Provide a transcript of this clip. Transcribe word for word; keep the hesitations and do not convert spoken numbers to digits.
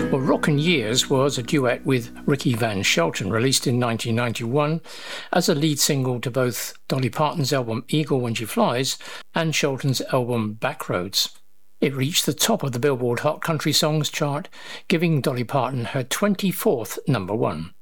Well, Rockin' Years was a duet with Ricky Van Shelton, released in nineteen ninety-one as a lead single to both Dolly Parton's album Eagle When She Flies and Shelton's album Backroads. It reached the top of the Billboard Hot Country Songs chart, giving Dolly Parton her twenty-fourth number one.